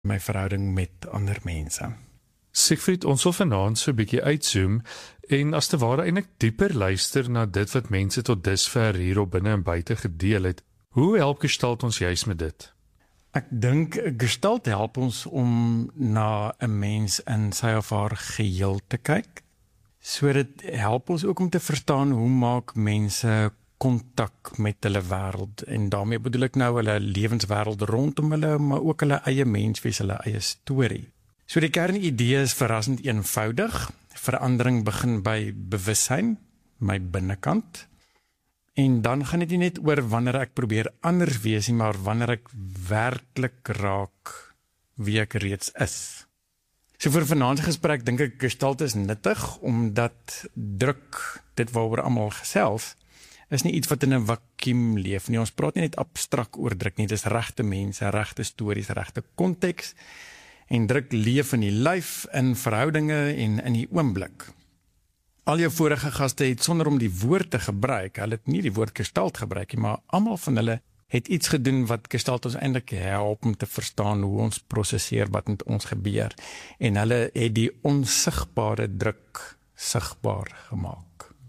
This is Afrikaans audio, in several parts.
my verhouding met ander mense. Siegfried, ons wil vanaand so 'n bietjie uitzoom en as te ware eintlik dieper luister na dit wat mense tot dusver hier op binne en buite gedeel het. Hoe help Gestalt ons juis met dit? Ek dink Gestalt help ons om na 'n mens in sy of haar geheel te kyk. So dit help ons ook om te verstaan hoe maak mense kontak met hulle wêreld, en daarmee bedoel ek nou hulle lewenswêreld rondom hulle, maar ook hulle eie menswees, hulle eie storie. So die kernidee is verrassend eenvoudig. Verandering begin by bewussyn, my binnekant. En dan gaan dit nie net oor wanneer ek probeer anders wees nie, maar wanneer ek werklik raak wie ek reeds is. So vir vanaand se gesprek dink ek Gestalt is nuttig, omdat druk, dit waaroor almal gesels, is nie iets wat in 'n vakuum leef nie. Ons praat nie net abstrakt oor druk nie, dis regte mense, regte stories, regte konteks. En druk leef in die lyf, in verhoudinge en in die oomblik. Al jou vorige gaste het sonder om die woord te gebruik, hulle het nie die woord Gestalt gebruik nie, maar almal van hulle het iets gedoen wat Gestalt ons eintlik help om te verstaan hoe ons prosesseer wat met ons gebeur. En hulle het die onsigbare druk sigbaar gemaak.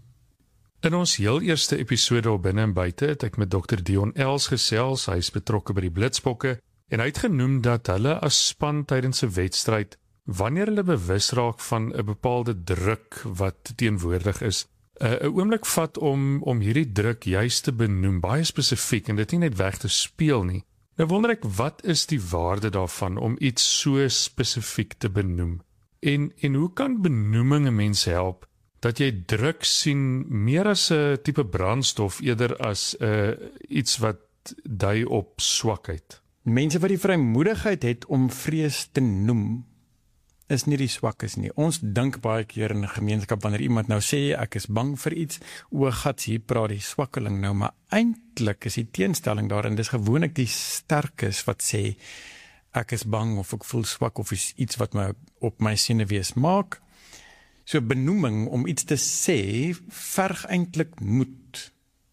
In ons heel eerste episode op Binne en Buite het ek met Dr. Dion Els gesels, hy is betrokke by die Blitsbokke, en hy het genoem dat hulle as span tydens 'n wedstryd, wanneer hulle bewus raak van 'n bepaalde druk wat teenwoordig is, 'n oomblik vat om hierdie druk juist te benoem, baie spesifiek, en dit nie net weg te speel nie. Nou wonder ek, wat is die waarde daarvan om iets so spesifiek te benoem? En hoe kan benoeming 'n mens help dat jy druk sien meer as 'n tipe brandstof eerder as iets wat dui op swakheid? Mense wat die vrymoedigheid het om vrees te noem, is nie die swakkes nie. Ons dink baie keer in 'n gemeenskap, wanneer iemand nou sê, ek is bang vir iets, o gats, hier praat die swakkeling nou, maar eintlik is die teenstelling daarin, dis gewoonlik die sterkes wat sê, ek is bang, of ek voel swak, of is iets wat my op my senuwees maak. So benoeming, om iets te sê, verg eintlik moed.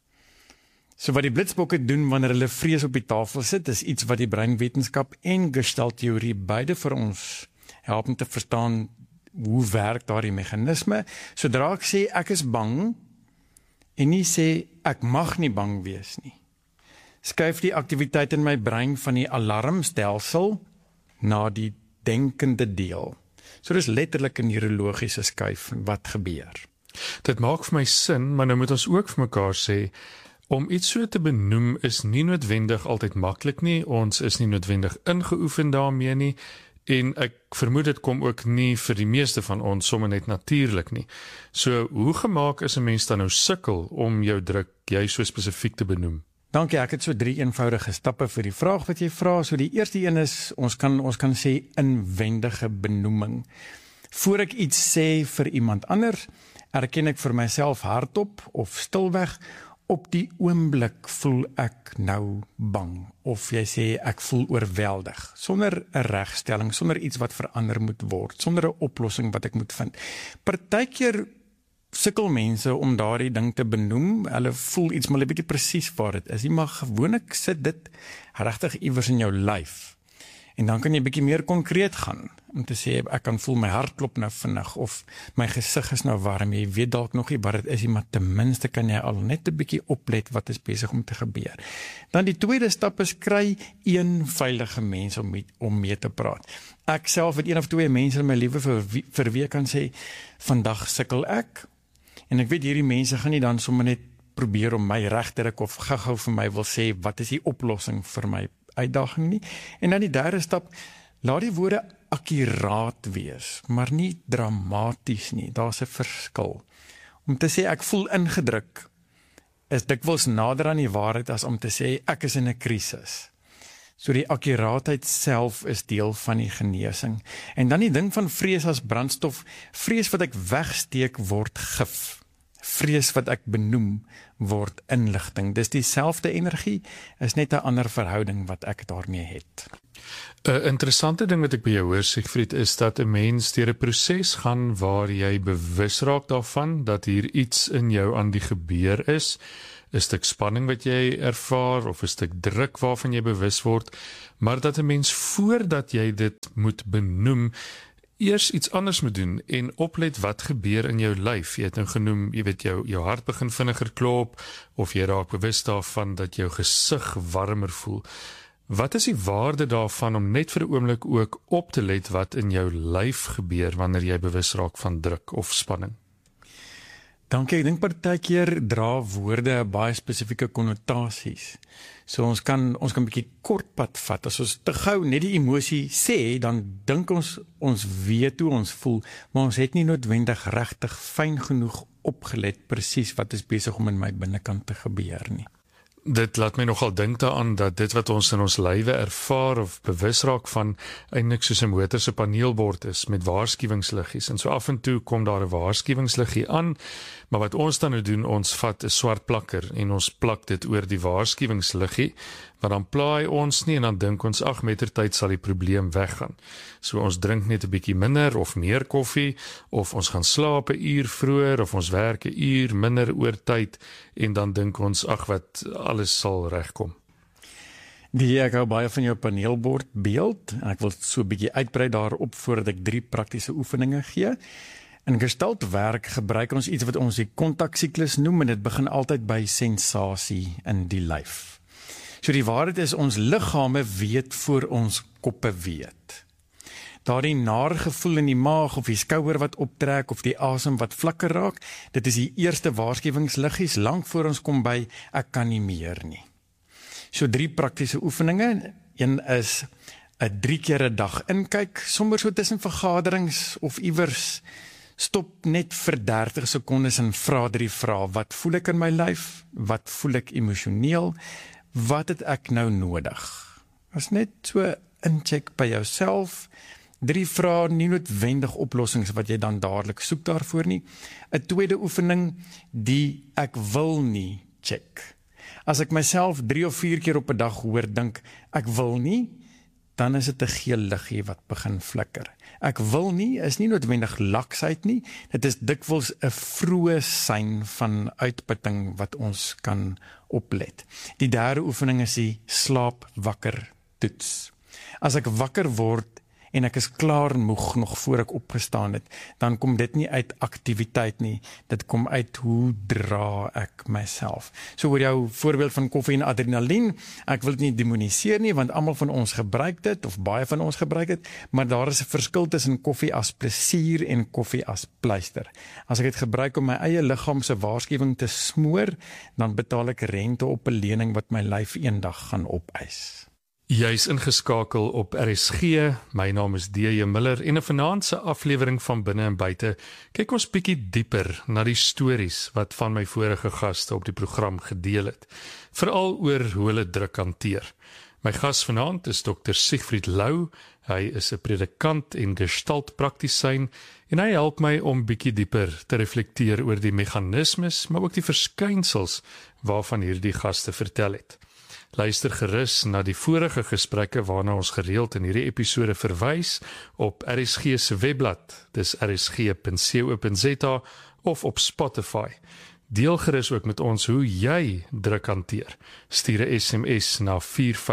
So wat die Blitsbokke doen wanneer hulle vrees op die tafel sit, is iets wat die breinwetenskap en gestalteorie beide vir ons help om te verstaan hoe werk daardie meganisme. Sodra ek sê ek is bang, en nie sê ek mag nie bang wees nie, skuif die aktiwiteit in my brein van die alarmstelsel na die denkende deel. So dis letterlik 'n neurologiese skuif wat gebeur. Dit maak vir my sin, maar nou moet ons ook vir mekaar sê, om iets so te benoem is nie noodwendig altyd maklik nie, ons is nie noodwendig ingeoefen daarmee nie, en ek vermoed dit kom ook nie vir die meeste van ons sommer net natuurlik nie. So, hoe gemaak is 'n mens dan nou sukkel om jou druk jy so spesifiek te benoem? Dankie, ek het so 3 eenvoudige stappe vir die vraag wat jy vra. So die eerste een is, ons kan sê inwendige benoeming. Voor ek iets sê vir iemand anders, erken ek vir myself hardop of stilweg, op die oomblik voel ek nou bang, of jy sê ek voel oorweldig, sonder 'n regstelling, sonder iets wat verander moet word, sonder 'n oplossing wat ek moet vind. Partykeer sukkel mense om daardie ding te benoem, hulle voel iets, maar hulle weet nie presies waar dit is nie, maar gewoonlik sit dit regtig iewers in jou lyf. En dan kan jy 'n bietjie meer konkreet gaan, om te sê, ek kan voel my hart klop nou vinnig, of my gesig is nou warm, jy weet dalk nog nie wat dit is, maar ten minste kan jy al net 'n bietjie oplet wat is besig om te gebeur. Dan die tweede stap is, kry een veilige mens om mee te praat. Ek self het 1 of 2 mense in my lewe vir wie ek kan sê, vandag sukkel ek, en ek weet hierdie mense gaan nie dan sommer net probeer om my reg te ruk, of gou-gou vir my wil sê, wat is die oplossing vir my uitdaging nie. En dan die derde stap, laat die woorde akkuraat wees, maar nie dramaties nie. Daar's 'n verskil. Om te sê ek voel ingedruk, is dikwels nader aan die waarheid as om te sê ek is in 'n krisis. So die akkuraatheid self is deel van die genesing. En dan die ding van vrees as brandstof, vrees wat ek wegsteek word gif. Vrees wat ek benoem word inligting. Dis dieselfde energie, is net 'n ander verhouding wat ek daarmee het. 'n Interessante ding wat ek by jou hoor, Siegfried, is dat 'n mens deur 'n proses gaan waar jy bewus raak daarvan dat hier iets in jou aan die gebeur is. 'n stuk spanning wat jy ervaar of 'n stuk druk waarvan jy bewus word, maar dat 'n mens voordat jy dit moet benoem, eers iets anders moet doen en oplet wat gebeur in jou lyf. Jy het nou genoem, jy weet jou hart begin vinniger klop of jy raak bewus daarvan dat jou gesig warmer voel. Wat is die waarde daarvan om net vir 'n oomblik ook op te let wat in jou lyf gebeur wanneer jy bewus raak van druk of spanning? Dankie, ek dink partykeer dra woorde baie spesifieke konnotasies. So ons kan 'n bietjie kortpad vat. As ons te gou net die emosie sê, dan dink ons weet hoe ons voel, maar ons het nie noodwendig regtig fyn genoeg opgelet presies wat is besig om in my binnekant te gebeur nie. Dit laat my nogal dink daaraan dat dit wat ons in ons lywe ervaar of bewus raak van eintlik soos 'n motor se paneelbord is met waarskuwingsliggies. En so af en toe kom daar 'n waarskuwingsliggie aan, maar wat ons dan nou doen, ons vat 'n swart plakker en ons plak dit oor die waarskuwingsliggie, want dan plaai ons nie en dan dink ons ag mettertyd sal die probleem weggaan. So ons drink net 'n bietjie minder of meer koffie of ons gaan slaap 'n uur vroeër of ons werk 'n uur minder oor tyd en dan dink ons ag wat alles sal regkom. Ek hou baie van jou paneelbord beeld. Ek wil so 'n bietjie uitbrei daarop voordat ek 3 praktiese oefeninge gee. In Gestalt werk gebruik ons iets wat ons die kontaksiklus noem en dit begin altyd by sensasie in die lyf. So die waarheid is ons liggame weet voor ons koppe weet. Daardie nare gevoel in die maag of die skouer wat optrek of die asem wat vlakker raak, dit is die eerste waarskuwingsliggies lank voor ons kom by ek kan nie meer nie. So 3 praktiese oefeninge. Een is 'n 3 keer 'n dag inkyk, sommer so tussen vergaderings of iewers. Stop net vir 30 sekondes en vra 3 vrae. Wat voel ek in my lyf? Wat voel ek emosioneel? Wat het ek nou nodig? As net so incheck by jouself. 3 vrae, nie noodwendig oplossings wat jy dan dadelik soek daarvoor nie. 'n tweede oefening, die ek wil nie check. As ek myself 3 of 4 keer op 'n dag hoor dink, ek wil nie, dan is dit 'n geel liggie wat begin flikker. Ek wil nie is nie noodwendig laksheid nie, dit is dikwels 'n vroeë sein van uitputting wat ons kan oplet. Die derde oefening is die slaap wakker toets. As ek wakker word en ek is klaar moeg nog voor ek opgestaan het, dan kom dit nie uit aktiwiteit nie, dit kom uit hoe dra ek myself. So oor jou voorbeeld van koffie en adrenalien, ek wil dit nie demoniseer nie, want almal van ons gebruik dit, of baie van ons gebruik dit, maar daar is 'n verskil tussen koffie as plesier en koffie as pleister. As ek dit gebruik om my eie liggaam se waarskuwing te smoor, dan betaal ek rente op 'n lening wat my lyf eendag gaan opeis. Jy is ingeskakel op RSG, my naam is D.J. Miller en 'n vanaand se aflewering van Binne en Buite kyk ons bietjie dieper na die stories wat van my vorige gaste op die program gedeel het, veral oor hoe hulle druk hanteer. My gas vanaand is Dr. Siegfried Lou, hy is 'n predikant en gestaltpraktisyn en hy help my om bietjie dieper te reflekteer oor die meganismes, maar ook die verskynsels waarvan hierdie gaste vertel het. Luister gerus na die vorige gesprekke waarna ons gereeld in hierdie episode verwys op RSG se webblad, dis rsg.co.za of op Spotify. Deel gerus ook met ons hoe jy druk hanteer. Stuur 'n SMS na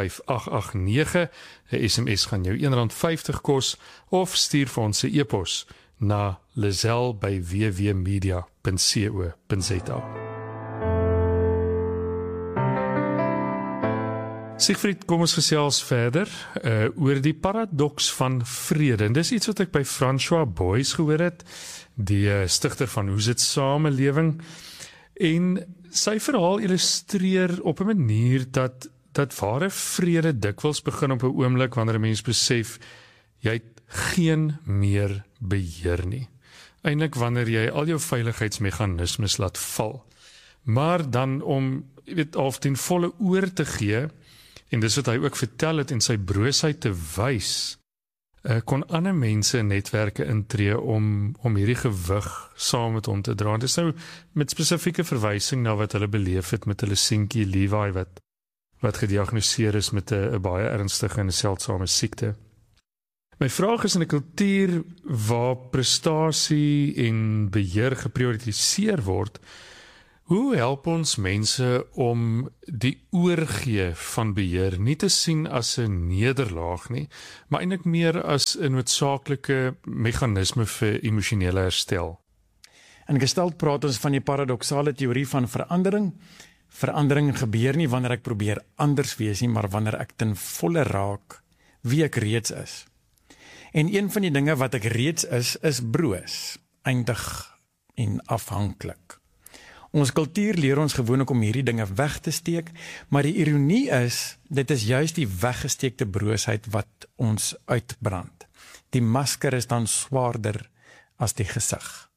45889, 'n SMS gaan jou R1.50 kos, of stuur vir ons 'n e-pos na lazel@wwmedia.co.za. Siegfried, kom ons gesels verder oor die paradoks van vrede. En dis iets wat ek by François Boyce gehoor het, die stigter van Hoe Sit Samelewing. En sy verhaal illustreer op 'n manier dat ware vrede dikwels begin op 'n oomblik wanneer 'n mens besef jy het geen meer beheer nie. Eintlik wanneer jy al jou veiligheidsmeganismes laat val. Maar dan om, jy weet, of ten volle oor te gee, en dis wat hy ook vertel het en sy broosheid te wys, kon ander mense en netwerke intree om hierdie gewig saam met hom te dra. En dis nou met spesifieke verwysing na wat hulle beleef het met hulle seentjie Levi wat gediagnoseer is met 'n baie ernstige en seldsame siekte. My vraag is, in 'n kultuur waar prestasie en beheer geprioritiseer word, Hoe help ons mense om die oorgee van beheer nie te sien as 'n nederlaag nie, maar eintlik meer as 'n noodsaaklike meganisme vir emosionele herstel? In Gestalt praat ons van die paradoksale teorie van verandering. Verandering gebeur nie wanneer ek probeer anders wees nie, maar wanneer ek ten volle raak wie ek reeds is. En een van die dinge wat ek reeds is broos, eindig en afhanklik. Ons kultuur leer ons gewoonlik om hierdie dinge weg te steek, maar die ironie is, dit is juist die weggesteekte broosheid wat ons uitbrand. Die masker is dan swaarder as die gesig.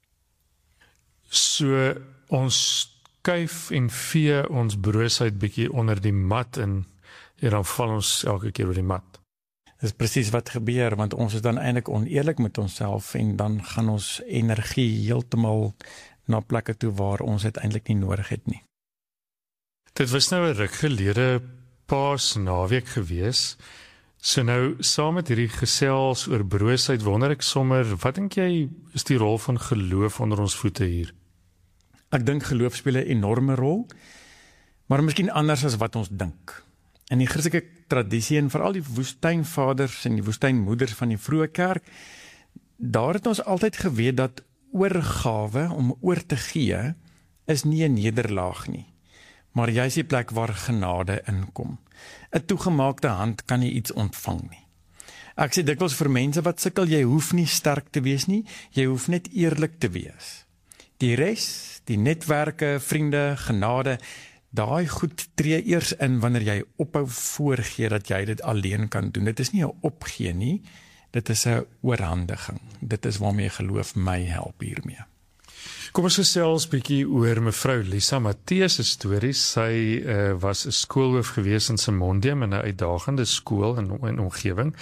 So ons skuif en vee ons broosheid bietjie onder die mat en dan val ons elke keer oor die mat. Dis presies wat gebeur, want ons is dan eintlik oneerlik met onsself en dan gaan ons energie heeltemal na plekke toe waar ons dit eintlik nie nodig het nie. Dit was nou 'n ruk gelede Paasnaweek gewees. So nou, saam met hierdie gesels oor broosheid, wonder ek sommer, wat dink jy is die rol van geloof onder ons voete hier? Ek dink geloof speel 'n enorme rol, maar miskien anders as wat ons dink. In die Christelike tradisie en veral die woestynvaders en die woestynmoeders van die vroeë kerk, daar het ons altyd geweet dat oorgawe om oor te gee is nie 'n nederlaag nie, maar juist die plek waar genade inkom. 'n Toegemaakte hand kan nie iets ontvang nie. Ek sê dikwels vir mense wat sukkel, jy hoef nie sterk te wees nie, jy hoef net eerlik te wees. Die res, die netwerke, vriende, genade, daai goed tree eers in wanneer jy ophou voorgee dat jy dit alleen kan doen. Dit is nie 'n opgee nie, dit is 'n oorhandiging. Dit is waarmee geloof my help hiermee. Kom ons gesels bietjie oor mevrou Lisa Matthees se stories. Sy was 'n skoolhoof gewees in Simondium in 'n uitdagende skool in omgewing.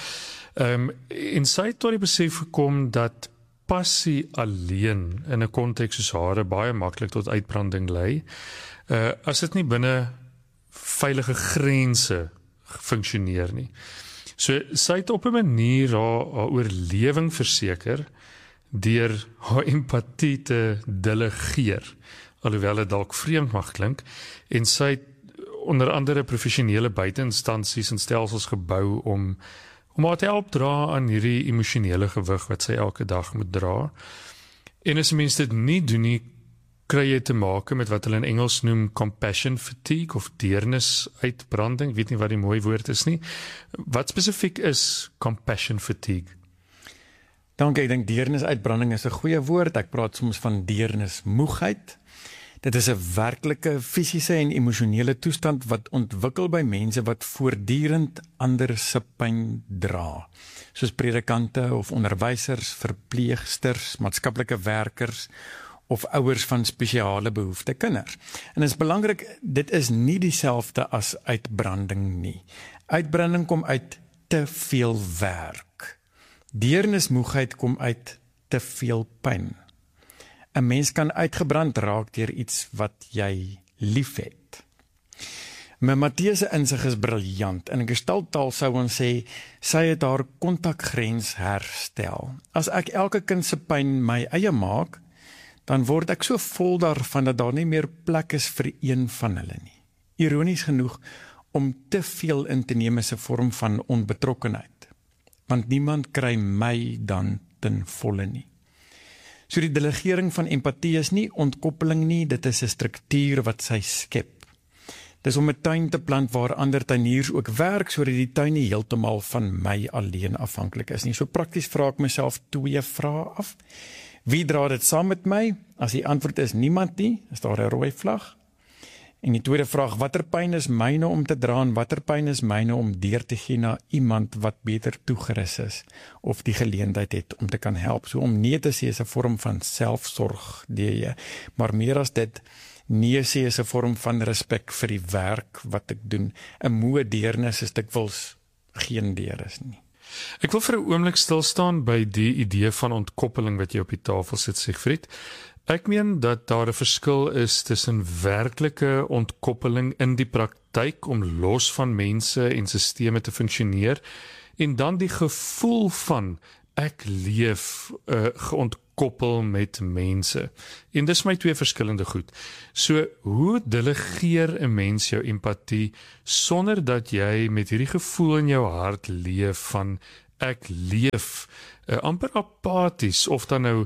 En sy het tot die besef gekom dat passie alleen in 'n konteks soos hare baie maklik tot uitbranding lei. As dit nie binne veilige grense funksioneer nie. So sy het op 'n manier haar oorlewing verseker deur haar empatie te delegeer, alhoewel dit dalk vreemd mag klink, en sy het onder andere professionele buiteinstansies en stelsels gebou om haar te help dra aan hierdie emosionele gewig wat sy elke dag moet dra. En as mens dit nie doen nie, kry jy te maak met wat hulle in Engels noem compassion fatigue of deernis-uitbranding. Ek weet nie wat die mooi woord is nie. Wat spesifiek is compassion fatigue? Dankie, ek dink deernis-uitbranding is 'n goeie woord. Ek praat soms van deernismoegheid. Dit is 'n werklike fisiese en emosionele toestand wat ontwikkel by mense wat voortdurend ander se pyn dra, soos predikante of onderwysers, verpleegsters, maatskaplike werkers of ouers van spesiale behoefte kinders. En dit is belangrik, dit is nie dieselfde as uitbranding nie. Uitbranding kom uit te veel werk. Deernismoegheid kom uit te veel pyn. 'n Mens kan uitgebrand raak deur iets wat jy liefhet. Maar Matthees se insig is briljant. In 'n gestalttaal sou ons sê, sy het haar kontakgrens herstel. As ek elke kind se pyn my eie maak, dan word ek so vol daarvan dat daar nie meer plek is vir een van hulle nie. Ironies genoeg, om te veel in te neem is 'n vorm van onbetrokkenheid, want niemand kry my dan ten volle nie. So die delegering van empatie is nie ontkoppeling nie, dit is 'n struktuur wat sy skep. Dis om 'n tuin te plant waar ander tuiniers ook werk, sodat die tuin nie heeltemal van my alleen afhanklik is nie. So prakties vra ek myself 2 vrae af. Wie dra dit saam met my? As die antwoord is niemand nie, is daar 'n rooi vlag. En die tweede vraag, watter pyn is myne om te dra en watter pyn is myne om deur te gee na iemand wat beter toegerus is of die geleentheid het om te kan help. So om nee te sê is 'n vorm van selfsorg, maar meer as dit, nee sê is 'n vorm van respek vir die werk wat ek doen. 'n Moe deernis is dikwels geen deernis nie. Ek wil vir 'n oomblik stil staan by die idee van ontkoppeling wat jy op die tafel sit, Siegfried. Ek meen dat daar 'n verskil is tussen werklike ontkoppeling in die praktyk om los van mense en sisteme te funksioneer en dan die gevoel van ek leef geontkoppel met mense. En dis my twee verskillende goed. So, hoe delegeer 'n mens jou empatie sonder dat jy met hierdie gevoel in jou hart leef van ek leef amper apaties of dan nou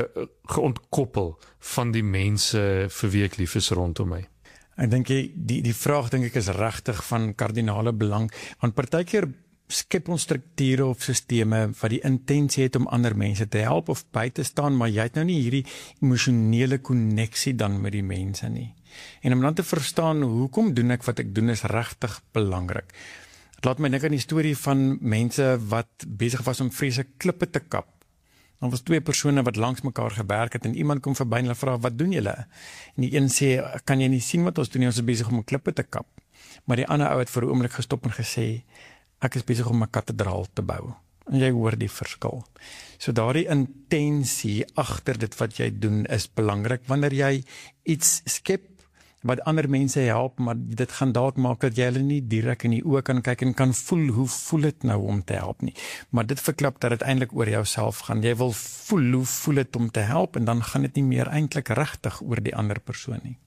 geontkoppel van die mense vir wie ek lief is rondom my? Ek dink die vraag dink ek is regtig van kardinale belang, want partykeer skep ons strukture of sisteme wat die intensie het om ander mense te help of by te staan, maar jy het nou nie hierdie emosionele koneksie dan met die mense nie. En om dan te verstaan hoekom doen ek wat ek doen is regtig belangrik. Het laat my dink aan die storie van mense wat besig was om vreeslike klippe te kap. Dan was twee persone wat langs mekaar gewerk het en iemand kom verby en hulle vra, wat doen julle? En die een sê, kan jy nie sien wat ons doen nie, ons is besig om 'n klippe te kap. Maar die ander ou het vir 'n oomblik gestop en gesê, ek is besig om 'n kathedraal te bou. En jy hoor die verskil. So daardie intensie agter dit wat jy doen is belangrik. Wanneer jy iets skep wat ander mense help, maar dit gaan dalk maak dat jy hulle nie direk in die oë kan kyk en kan voel, hoe voel dit nou om te help nie. Maar dit verklap dat dit eintlik oor jouself gaan. Jy wil voel, hoe voel dit om te help, en dan gaan dit nie meer eintlik regtig oor die ander persoon nie.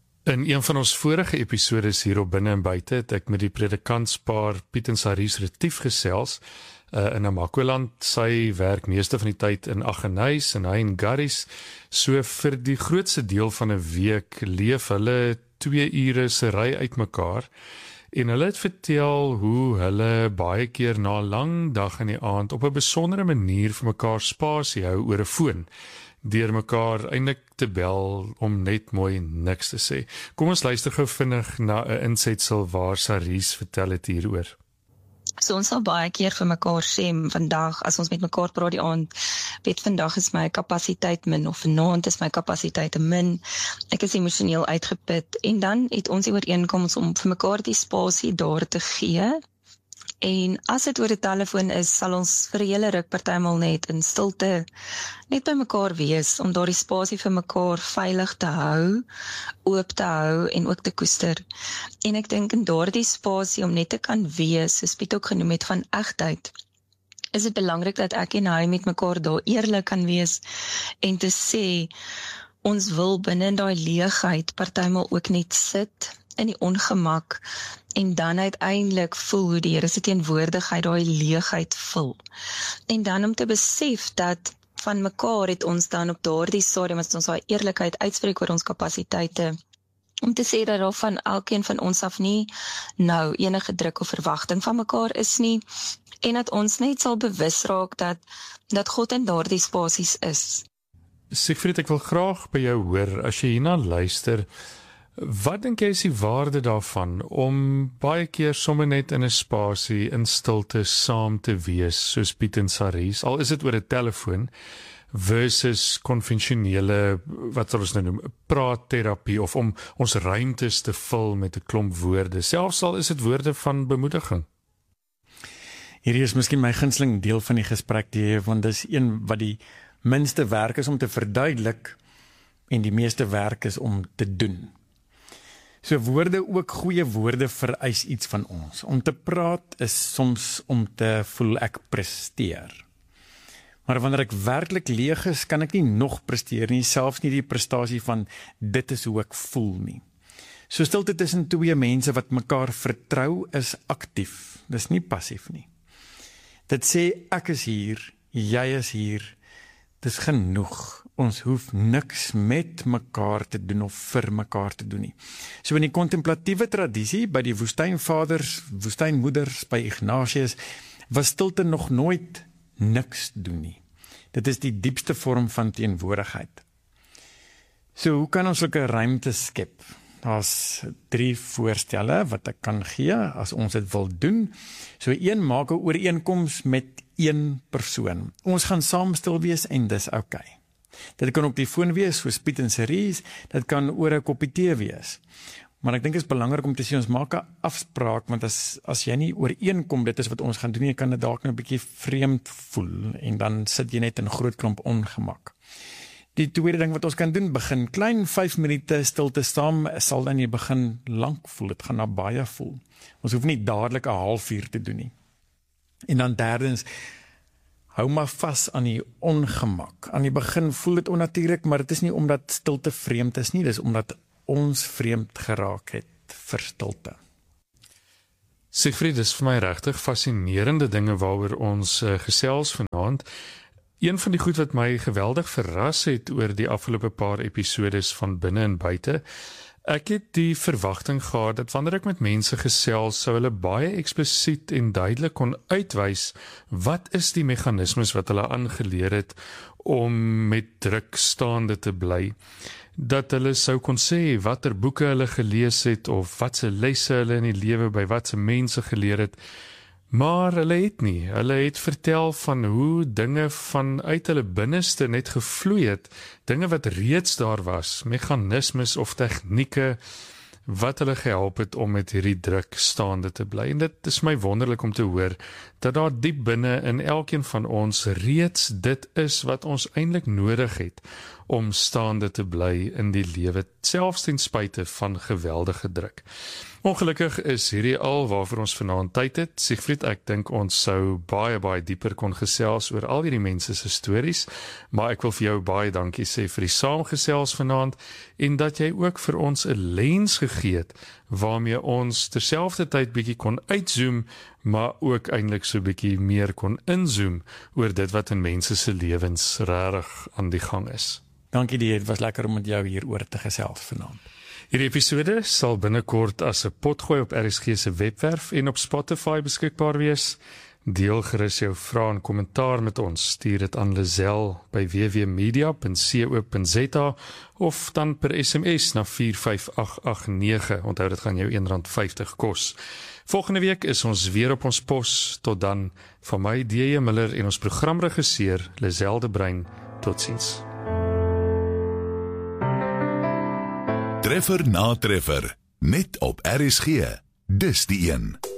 In een van ons vorige episodes hier op Binne en Buite het ek met die predikantspaar Piet en Saries Retief gesels in Namakoland. Sy werk meeste van die tyd in Aggeneys en hy in Garries. So vir die grootste deel van 'n week leef hulle 2 ure se ry uitmekaar. En hulle het vertel hoe hulle baie keer na 'n lang dag in die aand op 'n besondere manier vir mekaar spasie hou oor 'n foon, deur mekaar eintlik te bel om net mooi niks te sê. Kom ons luister gou vinnig na 'n insetsel waar Saries vertel het hieroor. So ons sal baie keer vir mekaar sê, vandag, as ons met mekaar praat die aand, weet vandag is my kapasiteit min, of vanaand is my kapasiteit min, ek is emosioneel uitgeput, en dan het ons die ooreenkoms om vir mekaar die spasie daar te gee. En as dit oor die telefoon is, sal ons vir 'n hele ruk partymal net in stilte net by mekaar wees, om daardie spasie vir mekaar veilig te hou, oop te hou en ook te koester. En ek dink in daardie spasie om net te kan wees, soos Piet ook genoem het, van egtheid, is dit belangrik dat ek en hy met mekaar daar eerlik kan wees en te sê, ons wil binne in daai leegheid partymal ook net sit in die ongemak en dan uiteindelik voel hoe die Here se teenwoordigheid daai leegheid vul. En dan om te besef dat van mekaar het ons dan op daardie stadium, as ons daai eerlikheid uitspreek oor ons kapasiteite, om te sê dat daar van elkeen van ons af nie nou enige druk of verwagting van mekaar is nie, en dat ons net sal bewus raak dat God in daardie spasies is. Siegfried, ek wil graag by jou hoor, as jy hierna luister, wat dink jy is die waarde daarvan om baie keer sommer net in 'n spasie in stilte saam te wees, soos Piet en Saries, al is dit oor 'n telefoon, versus konvensionele, wat sal ons nou noem, praatterapie, of om ons ruimtes te vul met 'n klomp woorde, selfs al is dit woorde van bemoediging? Hierdie is miskien my gunsteling deel van die gesprek, want dis een wat die minste werk is om te verduidelik en die meeste werk is om te doen. So woorde, ook goeie woorde, vereis iets van ons. Om te praat is soms om te voel ek presteer. Maar wanneer ek werklik leeg is, kan ek nie nog presteer nie, selfs nie die prestasie van dit is hoe ek voel nie. So stilte tussen twee mense wat mekaar vertrou is aktief, dis nie passief nie. Dit sê ek is hier, jy is hier, dis genoeg. Ons hoef niks met mekaar te doen of vir mekaar te doen nie. So in die kontemplatiewe tradisie, by die woestynvaders, woestynmoeders, by Ignatius, was stilte nog nooit niks doen nie. Dit is die diepste vorm van teenwoordigheid. So hoe kan ons sulke ruimte skep? Daar's 3 voorstelle wat ek kan gee as ons dit wil doen. So 1, maak 'n ooreenkoms met 1 persoon. Ons gaan saam stil wees en dis okay. Dit kan op die foon wees, soos Piet en Saries, dit kan oor 'n koppie tee wees. Maar ek dink dit is belangrik om te sê, ons maak 'n afspraak, want as jy nie ooreenkom, dit is wat ons gaan doen, jy kan dit dalk nou 'n bietjie vreemd voel, en dan sit jy net in 'n groot klomp ongemak. Die tweede ding wat ons kan doen, begin klein, 5 minute stilte saam, sal dan jy begin lank voel, dit gaan na baie voel. Ons hoef nie dadelik 'n halfuur te doen nie. En dan derdens, hou maar vas aan die ongemak. Aan die begin voel dit onnatuurlik, maar dit is nie omdat stilte vreemd is nie, dis omdat ons vreemd geraak het vir stilte. Siegfried, dis vir my regtig fascinerende dinge waaroor ons gesels vanaand. Een van die goed wat my geweldig verras het oor die afgelope paar episodes van Binne en Buite, ek het die verwagting gehad dat wanneer ek met mense gesels, sou hulle baie eksplisiet en duidelik kon uitwys wat is die meganismes wat hulle aangeleer het om met druk staande te bly. Dat hulle sou kon sê watter boeke hulle gelees het of watse lesse hulle in die lewe by watse mense geleer het, maar hulle het nie. Hulle het vertel van hoe dinge vanuit hulle binneste net gevloei het, dinge wat reeds daar was, meganismes of tegnieke wat hulle gehelp het om met hierdie druk staande te bly. En dit is my wonderlik om te hoor dat daar diep binne in elkeen van ons reeds dit is wat ons eintlik nodig het om staande te bly in die lewe, selfs ten spyte van geweldige druk. Ongelukkig is hierdie al waarvoor ons vanaand tyd het. Siegfried, ek dink ons sou baie dieper kon gesels oor al hierdie mense se stories, maar ek wil vir jou baie dankie sê vir die saamgesels vanaand en dat jy ook vir ons 'n lens gegee het waarmee ons terselfdertyd bietjie kon uitzoom, maar ook eintlik so bietjie meer kon inzoom oor dit wat in mense se lewens regtig aan die gang is. Dankie die, het was lekker om met jou hier oor te gesels vanaand. Hierdie episode sal binnekort as 'n potgooi op RSG se webwerf en op Spotify beskikbaar wees. Deel gerus jou vrae en kommentaar met ons. Stuur dit aan Lisel by www.media.co.za of dan per SMS na 45889. Onthou dit gaan jou R1.50 kos. Volgende week is ons weer op ons pos. Tot dan, van my D.J. Miller en ons programregisseur Lisel de Bruin. Totsiens. Treffer na treffer, net op RSG. Dis die een.